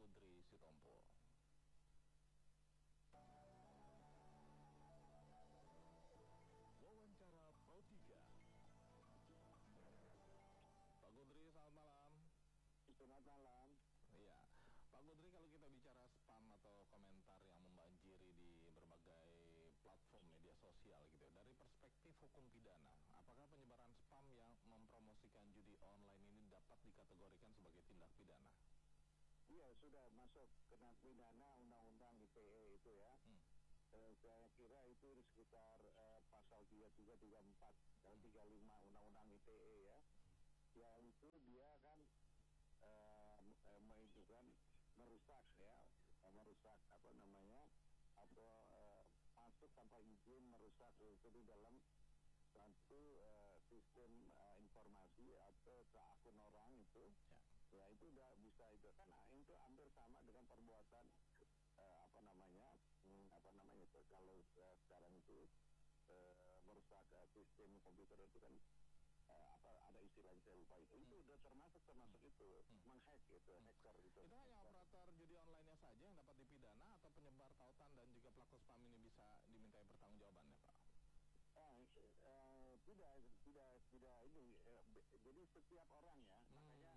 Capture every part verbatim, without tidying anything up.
Kudri Sitompul. Wawancara Pro tiga. Pak Kudri, selamat malam. Selamat malam. Iya, Pak Kudri, kalau kita bicara spam atau komentar yang membanjiri di berbagai platform media sosial gitu, dari perspektif hukum pidana, apakah penyebaran spam yang mempromosikan judi online ini dapat dikategorikan sebagai tindak pidana? Iya, sudah masuk kena pidana Undang-Undang I T E itu ya. Hmm. Eh, saya kira itu di sekitar eh, pasal tiga puluh tiga, tiga puluh empat, dan tiga puluh lima Undang-Undang I T E ya. Ya itu dia kan eh, eh, itu kan merusak ya, merusak apa namanya, atau eh, masuk tanpa izin merusak itu di dalam satu uh, sistem uh, informasi atau ke akun orang itu, ya, ya itu udah bisa itu kan, nah, itu hampir sama dengan perbuatan uh, apa namanya, hmm, apa namanya itu kalau uh, sekarang itu uh, merusak uh, sistem komputer itu kan uh, apa ada istilahnya saya lupa itu, hmm. itu udah termasuk termasuk hmm. itu hmm. menghack itu, hmm. hacker itu. Itu hanya operator judi online-nya saja yang dapat dipidana atau penyebar tautan dan juga pelaku spam ini bisa dimintai pertanggungjawabannya, Pak? Eh, eh, tidak, tidak, tidak ini. Eh, jadi setiap orang ya, hmm. makanya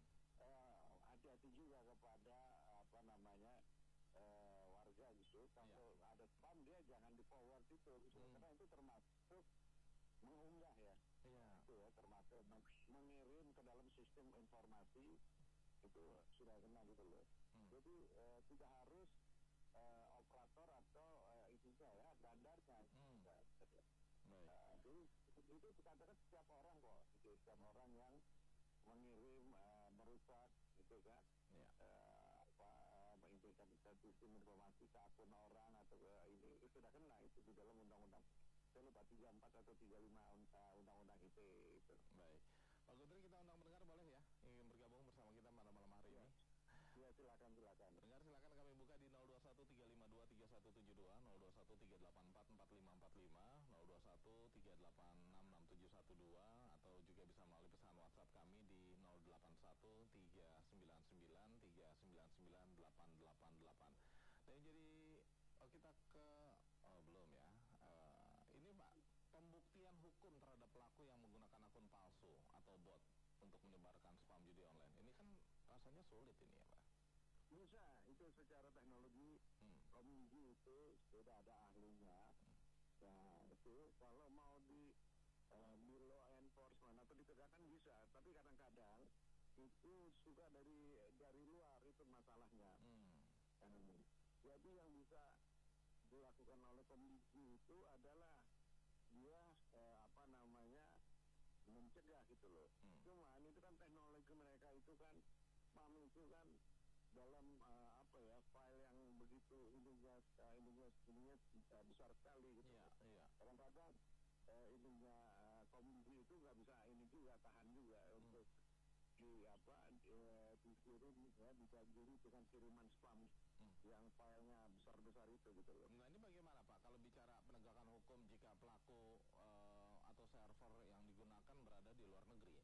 eh, hati-hati juga kepada apa namanya eh, warga gitu. Kalau yeah. ada spam dia jangan di forward itu, gitu. hmm. karena itu termasuk mengunggah ya, yeah. itu ya termasuk mengirim ke dalam sistem informasi itu sudah kena gitu loh. Hmm. Jadi eh, tidak harus eh, operator atau eh, itu ya bandarnya. Hmm. Gitu. Nah, itu, itu dikatakan setiap orang kok, itu setiap hmm. orang yang mengirim, uh, merusak, gitu kan, ya. uh, apa, mengintikan sistem informasi ke akun orang atau ke ini, itu sudah kena itu di dalam undang-undang. Saya lupa tiga puluh empat atau tiga puluh lima uh, undang-undang I T E itu. Baik, Pak Kudri, kita undang pendengar boleh ya ingin bergabung bersama kita malam-malam hari ya. ini. Ya, silakan, silakan. Dengar, silakan kami buka di nol dua satu tiga lima dua tiga satu tujuh dua, nol dua satu tiga delapan empat empat lima empat lima, nol dua satu tiga delapan enam enam tujuh satu dua, atau juga bisa melalui pesan WhatsApp kami di nol delapan satu tiga sembilan sembilan tiga sembilan sembilan delapan delapan delapan. Dan jadi oh, kita ke oh, belum ya. Uh, ini Pak, pembuktian hukum terhadap pelaku yang menggunakan akun palsu atau bot untuk menyebarkan spam judi online. Ini kan rasanya sulit ini ya, Pak. Bisa, itu secara teknologi hmm. komisi itu sudah ada ahlinya. Hmm. Nah, itu kalau mau di uh, di law enforcement atau ditegakkan bisa, tapi kadang-kadang itu suka dari dari luar itu masalahnya. Hmm. Dan, jadi yang bisa dilakukan oleh komisi itu adalah dia eh, apa namanya mencegah gitu loh. Hmm. Cuman itu kan teknologi mereka itu kan spam itu kan dalam uh, apa ya file yang begitu ininya uh, ininya ininya uh, besar sekali gitu. Yeah, yeah. Kadang-kadang uh, ininya uh, komisi itu nggak bisa ini juga tahan juga hmm. untuk di apa uh, dikirim ya dibanjiri dengan kiriman spam hmm. yang filenya besar-besar itu gitu loh. Nah, ini bagaimana Pak kalau bicara penegakan hukum jika pelaku uh, atau server yang digunakan berada di luar negeri?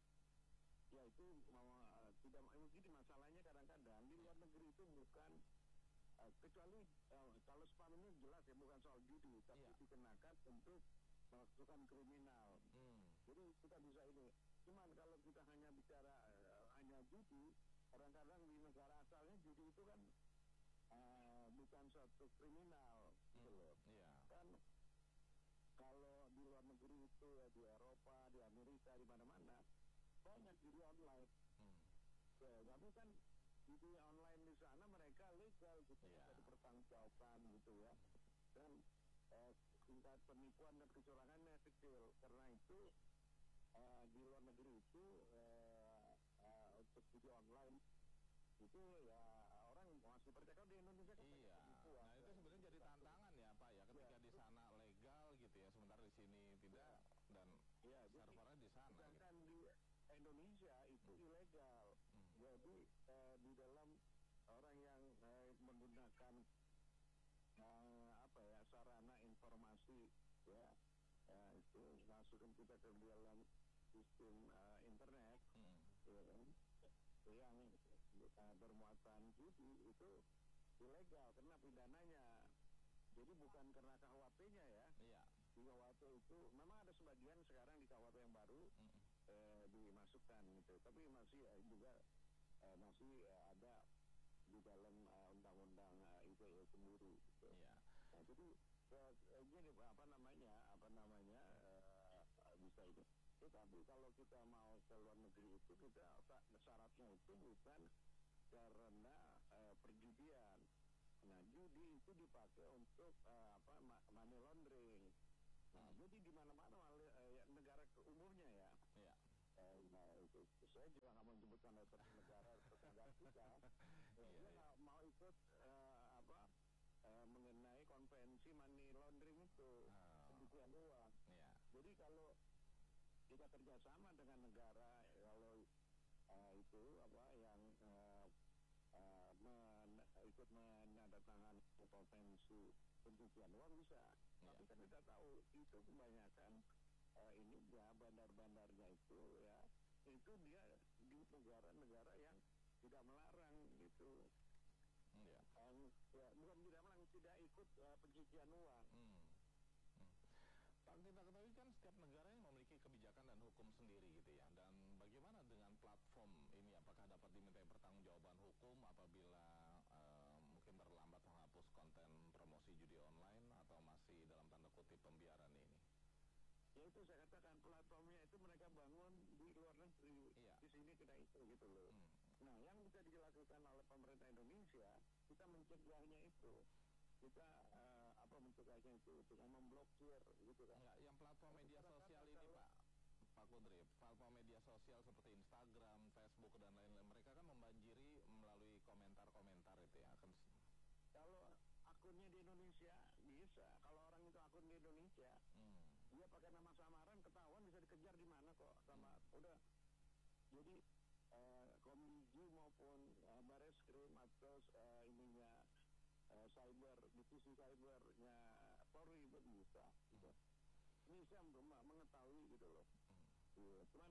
Ya itu mau uh, tidak mungkin masalahnya kadang-kadang di luar negeri itu bukan uh, kecuali uh, kalau spam ini jelas ya bukan soal judi tapi yeah. dikenakan untuk melakukan kriminal. Hmm. Jadi kita bisa ini. Cuman kalau kita hanya bicara uh, hanya judi, kadang-kadang di negara asalnya judi itu kan uh, bukan suatu kriminal, hmm. gitu loh. Yeah. Kan kalau di luar negeri itu ya di Eropa, di Amerika, di mana-mana banyak judi online. Hmm. Ya, tapi kan judi online di sana mereka legal gitu, yeah. bisa dipertanggungjawabkan gitu ya. Dan eh, tingkat penipuan dan kecurangannya kecil. Karena itu eh, di luar negeri itu eh, eh, untuk judi online itu ya orang masih percaya. Kalau di Indonesia kan iya. Penipuan, nah itu sebenarnya jadi tantangan ya Pak ya ketika ya, di sana legal gitu ya sementara di sini tidak ya. Dan ya, servernya di sana. Sedangkan gitu. Di Indonesia itu hmm. ilegal. Hmm. Jadi eh, di dalam orang yang eh, menggunakan eh, apa ya sarana informasi ya, ya itu masukin kita ke dalam sistem uh, internet hmm. ya, yang uh, bermuatan judi itu ilegal, kena pidananya. Jadi bukan karena K U H P-nya ya. Iya. Di K U H P itu memang ada sebagian sekarang di K U H P yang baru Mm-mm. eh, dimasukkan gitu, tapi masih eh, juga eh, masih eh, ada di dalam uh, undang-undang uh, I T E sendiri gitu. Iya. Nah, jadi uh, gini apa namanya apa namanya uh, bisa itu. Tetapi kalau kita mau ke luar negeri itu kita syaratnya itu bukan karena uh, perjudian. Nah, judi itu dipakai untuk uh, apa money laundering. Nah, hmm. jadi di mana-mana uh, negara umumnya ya. Iya. Eh, nah, itu, saya juga nggak mau menyebutkan satu negara tetangga kita. Ya, dia nggak mau ikut uh, apa uh, mengenai konvensi money laundering itu, pencucian oh. uang. Yeah. Jadi kalau kita kerjasama dengan negara, kalau uh, itu apa yang uh, uh, men, ikut menandatangani konvensi pencucian uang bisa. Yeah. Tapi kan kita tahu itu kebanyakan uh, ini ya bandar-bandarnya itu ya itu dia di negara-negara yang tidak melarang gitu. Ya. Um, ya, bukan tidak melarang, tidak ikut uh, pencucian uang. Hmm. Hmm. Pak, kita ketahui kan setiap negara yang memiliki kebijakan dan hukum sendiri gitu ya. Dan bagaimana dengan platform ini? Apakah dapat dimintai pertanggungjawaban hukum apabila uh, mungkin terlambat menghapus konten promosi judi online atau masih dalam tanda kutip pembiaran ini? Ya itu saya katakan platformnya itu mereka bangun di luar negeri, iya. Di sini tidak itu gitu loh. Hmm. Nah, yang bisa dilakukan oleh pemerintah Indonesia, kita mencegahnya itu, kita uh, apa mencegahnya itu dengan memblokir gitu kan. Enggak, yang platform media sosial ini Pak, Pak Kudri, platform media sosial seperti Instagram, Facebook dan lain-lain, mereka kan membanjiri melalui komentar-komentar itu ya. Akan kalau akunnya di Indonesia bisa, kalau orang itu akun di Indonesia. Hmm. Dia pakai nama samaran ketahuan bisa dikejar di mana kok sama hmm. udah jadi uh, Komdiju maupun uh, Bareskrim atau uh, ininya uh, cyber divisi cybernya Polri itu bisa gitu. Hmm. Bisa mengetahui gitu loh. Hmm. Ya, cuman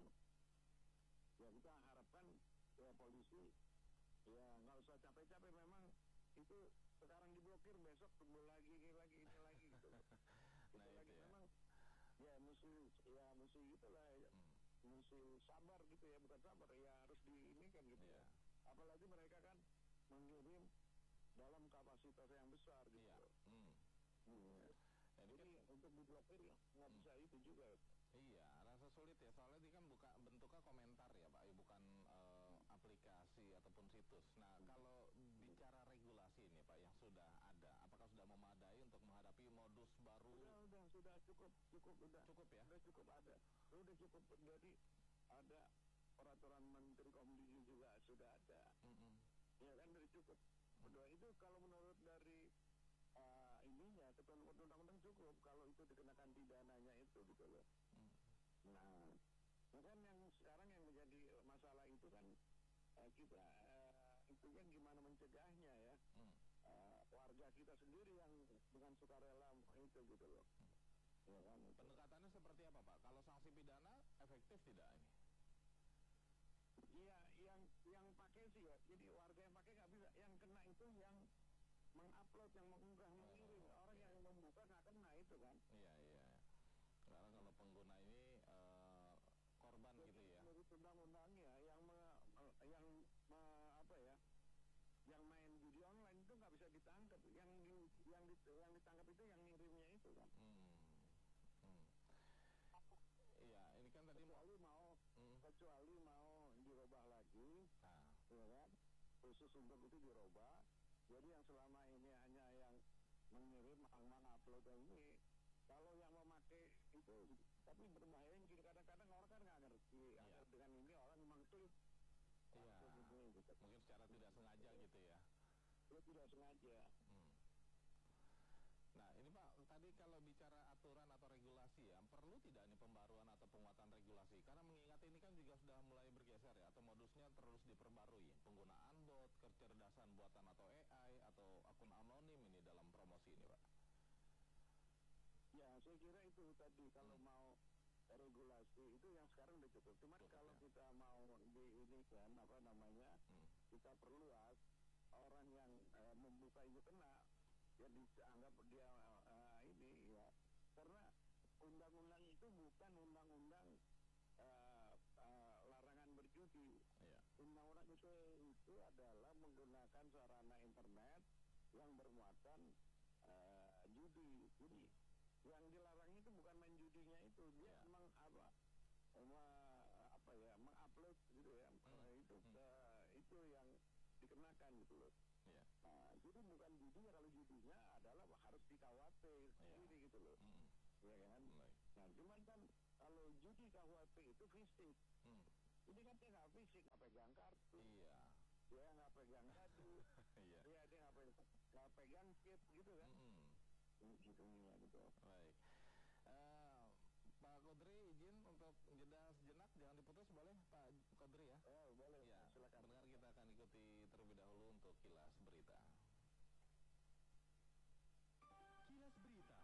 ya kita harapkan ya polisi ya nggak usah capek-capek, memang itu sekarang diblokir besok tunggu lagi ini lagi ini lagi gitu loh. Nah, itu lagi ya. memang ya mesti ya mesti gitulah ya. Hmm. Mesti sabar gitu ya, bukan sabar ya harus di ini kan gitu yeah. ya. Apalagi mereka kan mengirim dalam kapasitas yang besar gitu. Yeah. Hmm. Hmm. Jadi, Jadi kan, untuk diblokir nggak hmm. bisa itu juga. Iya, rasa sulit ya, soalnya ini kan buka bentuknya komentar ya Pak, bukan uh, aplikasi ataupun situs. Nah, hmm. kalau bicara regulasi ini Pak yang sudah ada, apakah sudah memadai untuk menghadapi modus baru? Sudah, sudah, sudah cukup, cukup, sudah. Cukup ya? Sudah cukup ada, sudah cukup. Jadi ada peraturan Menteri Komdiju juga sudah ada. Mm-hmm. Ya kan dari cukup. Kedua itu kalau menurut dari uh, ininya ketentuan undang-undang cukup kalau itu dikenakan pidananya itu gitu loh. Hmm. Nah, kan yang sekarang yang menjadi masalah itu kan uh, kita uh, itu kan gimana mencegahnya ya. Hmm. Uh, warga kita sendiri yang dengan sukarela itu gitu loh. Hmm. Ya kan, pendekatannya seperti apa Pak? Kalau sanksi pidana efektif tidak ini? Iya, yang yang pakai sih ya. Jadi warga yang pakai nggak bisa. Yang kena itu yang mengupload, yang mengunggah, oh, mengirim. Orang iya. yang membuka nggak kena itu kan. Iya, iya. Karena kalau pengguna ini uh, korban jadi, gitu ya. Menurut undang-undangnya yang me, yang me, apa ya? Yang main judi online itu nggak bisa ditangkap. Yang yang yang ditangkap itu yang ngirimnya itu kan. Hmm. Hmm. Iya, ini kan tadi kecuali mau hmm. kecuali mau dirubah lagi, nah. ya kan? Khusus untuk itu dirubah. Jadi yang selama ini hanya yang mengirim, mengupload ini, kalau yang memakai itu, tapi berbahaya. Kadang-kadang orang kan nggak ngerti. Iya. Dengan ini orang memang klik. Iya. Ini, gitu. Mungkin secara tidak sengaja gitu ya. Itu tidak sengaja. Hmm. Nah ini Pak, tadi kalau bicara aturan atau regulasi ya, perlu tidak nih pembaruan atau penguatan regulasi? Karena mengingat ini kan juga sudah mulai bergeser ya, atau modusnya terus diperbarui. Penggunaan bot, kecerdasan buatan atau A I, atau akun anonim ini dalam promosi ini Pak. Ya saya kira itu tadi, kalau hmm. mau regulasi itu yang sekarang udah cukup. Cuman cukup, kalau ya. kita mau di ini kan, apa namanya, hmm. kita perluas, orang yang uh, membuka itu kena, ya dianggap dia uh, ini ya, karena undang-undang itu bukan undang-undang uh, uh, larangan berjudi. Yeah. Undang-undang itu itu adalah menggunakan sarana internet yang bermuatan uh, judi. Jadi yang dilarang itu bukan main judinya itu, dia yeah. emang apa, emang apa ya, mengupload gitu ya, hmm. itu hmm. Uh, itu yang dikenakan gitu loh. Yeah. Nah, jadi bukan judi, kalau judinya adalah harus di K W P sendiri yeah. gitu loh. Hmm. Ya kan? Baik. Nah, cuman kan kalau judi K W P itu fisik. Hmm. Ini kan dia nggak fisik, nggak pegang kartu. Iya. Dia nggak pegang kado. Iya. Dia dia nggak pegang, nggak pegang chip gitu kan. Hmm. Gitu ya gitu. Baik. Uh, Pak Kodri, izin untuk jeda sejenak, jangan diputus, boleh Pak Kodri ya? Oh boleh, ya. Silakan. Benar, kita akan ikuti terlebih dahulu untuk kilas berita. Kilas berita.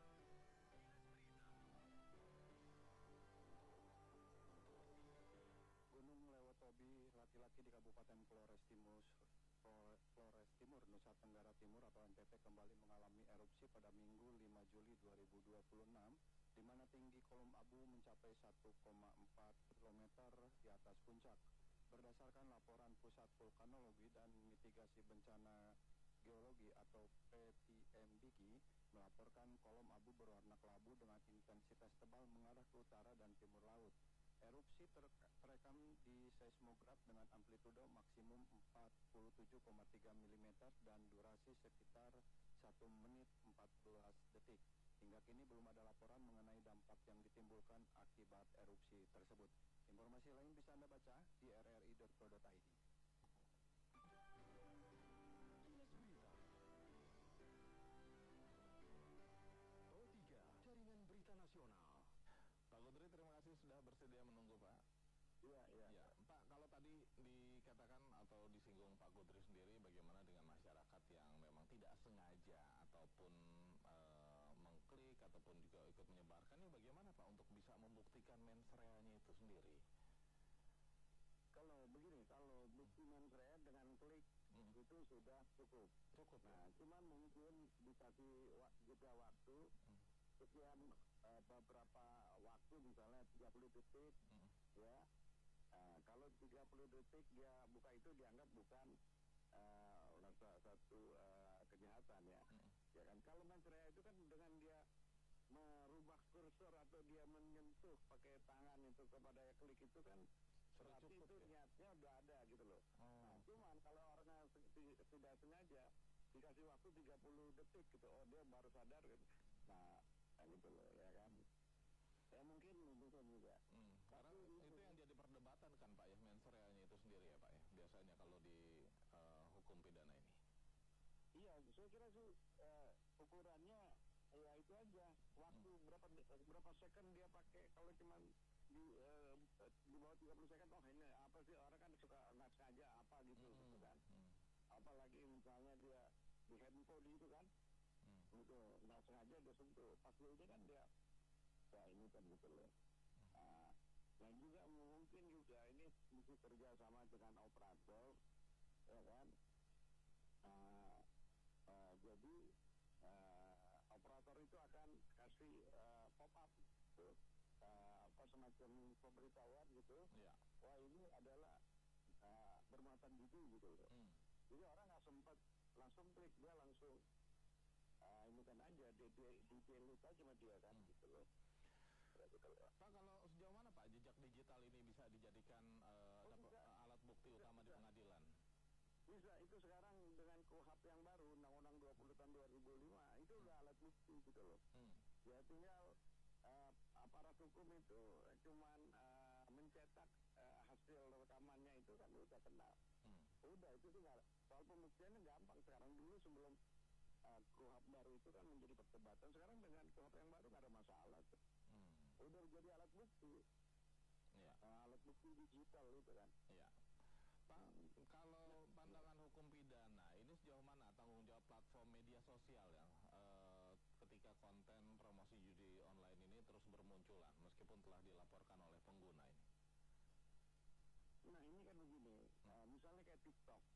Gunung Lewotobi, laki-laki di Kabupaten Flores Timur, Flores Timur, Nusa Tenggara Timur atau N T T kembali mengalami erupsi pada Minggu lima Juli dua ribu dua puluh enam, di mana tinggi kolom abu mencapai satu koma empat kilometer di atas puncak. Berdasarkan laporan Pusat Vulkanologi dan Mitigasi Bencana Geologi atau P T M D G, melaporkan kolom abu berwarna kelabu dengan intensitas tebal mengarah ke utara dan timur laut. Erupsi ter- terekam di seismograf dengan amplitudo maksimum empat puluh tujuh koma tiga milimeter dan durasi sekitar satu menit empat belas detik. Hingga kini belum ada laporan mengenai dampak yang ditimbulkan akibat erupsi tersebut. Informasi lain bisa Anda baca di r r i dot co dot i d. Kilas Berita. Pro tiga, Jaringan Berita Nasional. Pak Kodri, terima kasih sudah bersedia menunggu, Pak. Iya, iya. Ya, Pak, kalau tadi dikatakan atau disinggung Pak Kodri sendiri, bagaimana dengan masyarakat yang memang tidak sengaja ataupun e, mengklik ataupun juga ikut menyebarkan, ini bagaimana Pak untuk bisa membuktikan mens reanya itu sendiri? Kalau begini, kalau bukti mens rea dengan klik hmm. itu sudah cukup. Cukup. Nah, ya? cuman mungkin dikasih jeda waktu. Hmm. Sekian uh, beberapa waktu, misalnya tiga puluh detik, hmm. ya. Uh, kalau tiga puluh detik dia buka itu dianggap bukan uh, satu uh, kejahatan ya. Hmm. Ya kan, kalau mens rea itu kan dengan dia merubah kursor atau dia menyentuh pakai tangan itu kepada klik itu kan berarti itu ya? Niatnya udah ada gitu loh. Hmm. Nah, cuman kalau orangnya tidak sengaja dikasih waktu tiga puluh detik gitu, oh dia baru sadar gitu. Nah, gitu loh ya kan. Ya mungkin mungkin juga. Hmm, karena itu, itu yang jadi perdebatan kan Pak ya, mens reanya itu sendiri ya Pak ya, biasanya kalau di uh, hukum pidana ini. Iya, saya kira sih uh, ukurannya ya itu aja, waktu hmm. berapa berapa second dia pakai. Kalau cuma di uh, di bawah tiga puluh second, oh ini apa sih, orang kan suka nggak sengaja apa gitu, hmm. gitu kan. Hmm. Apalagi misalnya dia di handphone itu kan. Hmm. Itu nggak sengaja dia sentuh, pas ini kan dia ya ini kan gitu loh. Hmm. Nah, dan juga mungkin juga ini mesti kerja sama dengan operator, ya kan. Uh, uh, jadi uh, operator itu akan kasih uh, pop up gitu, uh, apa semacam pemberitahuan gitu. Yeah. Wah ini adalah uh, bermuatan judi gitu loh. Hmm. Jadi orang nggak sempat langsung klik, dia langsung Uh, ini kan aja, di, di, di delete aja sama dia kan, hmm. gitu loh. Pak, kalau sejauh mana Pak jejak digital ini bisa dijadikan uh, oh, bisa, alat bukti bisa, utama bisa. Di pengadilan? Bisa, itu sekarang dengan K U H P yang baru, Undang-Undang dua puluh tahun dua ribu lima, itu hmm. udah alat bukti gitu loh. Hmm. Ya tinggal uh, aparat hukum itu cuman uh, mencetak uh, hasil rekamannya itu kan udah kenal. Hmm. Udah, itu tinggal, soal pembuktiannya gampang sekarang. Dulu sebelum Uh, K U H P baru itu kan menjadi perdebatan. Sekarang dengan K U H P yang baru nggak ada masalah tuh. Hmm. Udah jadi alat bukti. Ya. Uh, alat bukti digital itu kan. Iya. Pak, hmm. kalau pandangan hukum pidana ini sejauh mana tanggung jawab platform media sosial ya, uh, ketika konten promosi judi online ini terus bermunculan meskipun telah dilaporkan oleh pengguna ini? Nah ini kan begini, hmm. uh, misalnya kayak TikTok.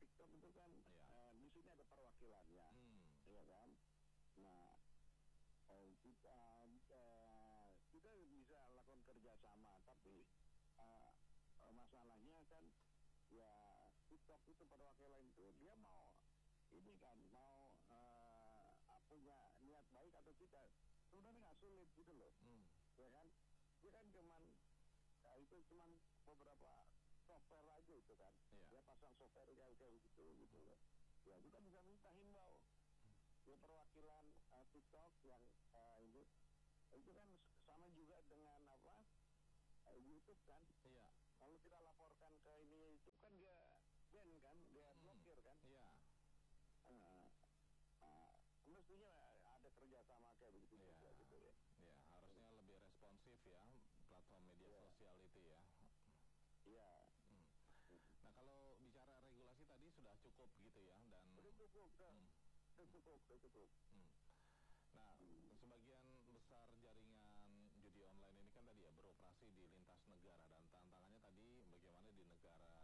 ada perwakilannya, Hmm. ya kan? Nah, eh, kita eh, kita bisa lakukan kerjasama, tapi eh, eh, masalahnya kan ya TikTok itu perwakilan itu dia mau ini kan mau eh, punya niat baik atau tidak, sebenarnya nggak sulit gitu loh, Hmm. ya kan? Dia kan cuman ya itu cuman beberapa software aja itu kan, Iya. dia pasang software kayak kayak gitu gitu loh. Ya kita bisa minta himbau ya perwakilan uh, TikTok yang uh, ini itu kan sama juga dengan apa uh, YouTube kan. Iya. Kalau kita laporkan ke ini itu kan dia ban kan, dia Hmm. blokir kan. Iya. Uh, uh, mestinya ada kerjasama kayak begitu Iya. juga gitu ya. Iya, harusnya lebih responsif ya platform media Iya. sosial itu ya. Iya. Hmm. Nah, kalau bicara regulasi tadi sudah cukup gitu ya, dan Udah cukup, udah, Hmm. udah cukup, udah cukup. Hmm. Nah, sebagian besar jaringan judi online ini kan tadi ya beroperasi di lintas negara, dan tantangannya tadi bagaimana di negara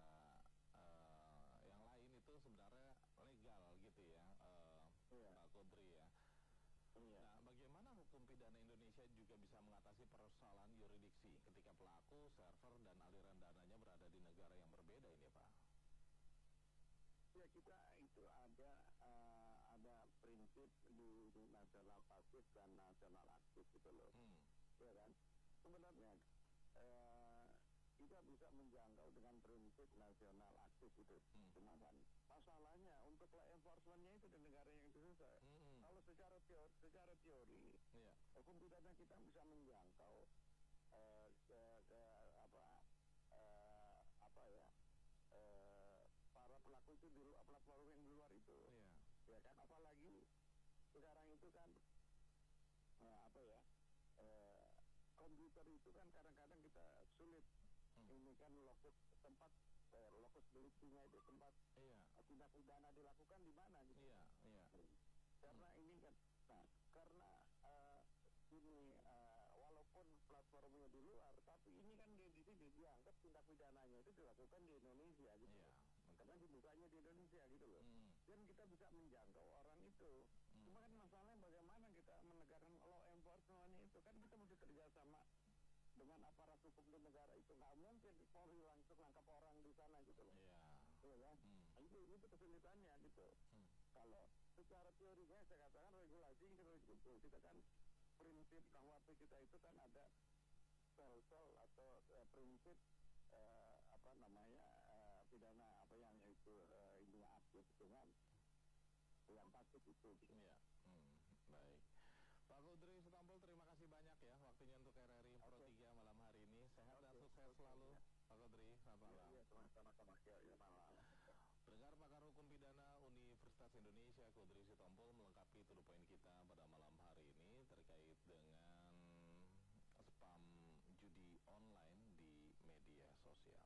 eh, yang lain itu sebenarnya legal gitu ya, eh, Iya. Pak Kudri ya. Iya. Nah, bagaimana hukum pidana Indonesia juga bisa mengatasi persoalan yuridiksi ketika pelaku, server, dan aliran dananya berada di negara yang berbeda ini, Pak? Ya kita itu ada uh, ada prinsip di, di nasional pasif dan nasional aktif gitu loh, Hmm. ya kan? Sebenarnya uh, kita bisa menjangkau dengan prinsip nasional aktif itu, Hmm. cuma kan masalahnya untuk law enforcementnya itu di negara yang itu susah. Hmm. Kalau secara teori, secara teori Iya. hukum pidana kita bisa menjangkau uh, ke, ke apa uh, apa ya uh, para pelaku itu di luar, pelaku yang di luar itu, Iya. ya kan? Apalagi sekarang itu kan uh, apa ya uh, komputer itu kan kadang-kadang kita sulit Hmm. ini kan lokus tempat eh, lokus deliktinya itu tempat Iya. uh, tindak pidana dilakukan di mana gitu. Iya. Iya. Karena ini kan, nah karena uh, ini uh, walaupun platformnya di luar, tapi ini kan di, di sini dianggap tindak pidananya itu dilakukan di Indonesia gitu. Iya. Karena dibukanya di Indonesia gitu loh. Hmm. Dan kita bisa menjangkau orang itu. Hmm. Cuma kan masalahnya bagaimana kita menegakkan law enforcement itu, kan kita mesti kerjasama dengan aparat hukum di negara itu. Nggak mungkin Polri langsung nangkap orang di sana gitu loh. Iya. Iya kan? Hmm. Nah, itu itu kesulitannya gitu. Hmm. Kalau secara teorinya saya katakan regulasi gitu, kita kan prinsip K U H P kita itu kan ada sel-sel atau eh, prinsip eh, apa namanya eh, pidana apa yang itu eh, ini aktif dengan yang pasif itu. Gitu. Iya. Hmm. Baik. Pak Kudri Sitompul, terima kasih banyak ya waktunya untuk R R I Pro Oke. tiga malam hari ini. Sehat dan Oke. sukses Oke. selalu, Ya. Pak Kudri. Selamat Iya, malam. iya, sama-sama. Ya, ya, malam. Pendengar pakar hukum pidana Universitas Indonesia, Kudri Sitompul melengkapi to the point kita pada malam hari ini terkait dengan spam judi online di media sosial.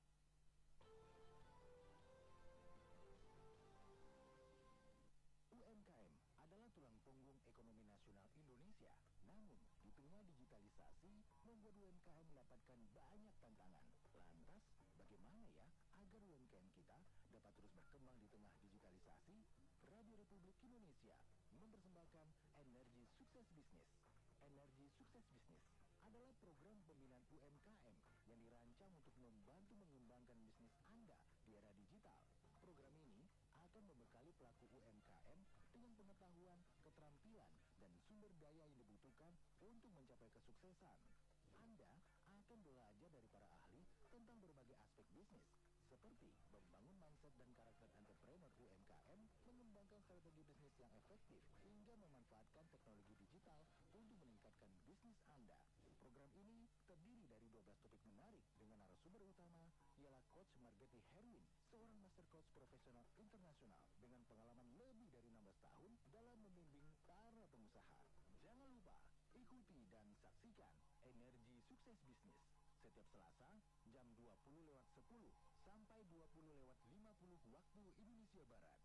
U M K M adalah tulang punggung ekonomi nasional Indonesia. Namun, di tengah digitalisasi, membuat U M K M mendapatkan banyak tantangan. Lantas, bagaimana ya agar U M K M kita dapat terus berkembang di tengah digitalisasi? Radio Republik Indonesia mempersembahkan Energi Sukses Bisnis. Energi Sukses Bisnis adalah program pembinaan U M K M yang dirancang untuk membantu mengembangkan bisnis Anda di era digital. Program ini akan membekali pelaku U M K M dengan pengetahuan, keterampilan, dan sumber daya yang dibutuhkan untuk mencapai kesuksesan. Anda akan belajar dari para ahli tentang berbagai aspek bisnis, seperti membangun mindset dan karakter entrepreneur U M K M, mengembangkan strategi bisnis yang efektif, hingga memanfaatkan teknologi digital untuk meningkatkan bisnis Anda. Program ini terdiri dari dua belas topik menarik dengan narasumber utama ialah Coach Margeti Herwin, seorang master coach profesional internasional dengan pengalaman lebih dari enam belas tahun dalam membimbing para pengusaha. Jangan lupa ikuti dan saksikan Energi Sukses Bisnis setiap Selasa jam dua puluh lewat sepuluh sampai dua puluh lewat lima puluh waktu Indonesia Barat.